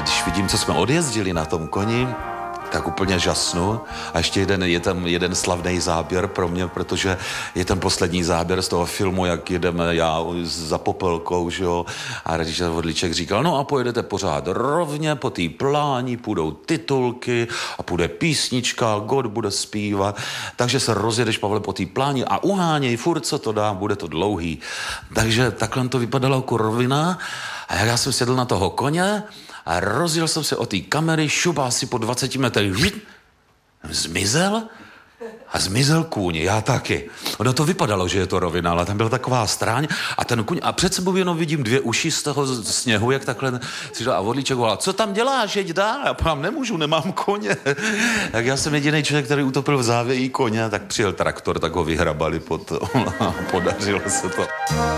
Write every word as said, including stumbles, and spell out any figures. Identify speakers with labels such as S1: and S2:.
S1: když vidím, co jsme odjezdili na tom koni, tak úplně žasnu. A ještě jeden, je tam jeden slavný záběr pro mě, protože je ten poslední záběr z toho filmu, jak jedeme já za Popelkou, že jo. A režisér Vodliček říkal, no a pojedete pořád rovně, po té pláni půjdou titulky a půjde písnička, God bude zpívat. Takže se rozjedeš, Pavle, po té pláni a uháněj furt, co to dá, bude to dlouhý. Takže takhle to vypadalo jako rovina. A jak já jsem sedl na toho koně, a rozjel jsem se od té kamery, šup, asi po dvaceti metrech zmizel a zmizel kůň, já taky. Ono to vypadalo, že je to rovina, ale tam byla taková stráň a ten kůň, a před sebou jenom vidím dvě uši z toho sněhu, jak takhle si a Vodlíček volal, co tam děláš, jeď dál, já pám, nemůžu, nemám koně. Tak já jsem jediný člověk, který utopil v závějí koně, tak přijel traktor, tak ho vyhrabali pod to, podařilo se to.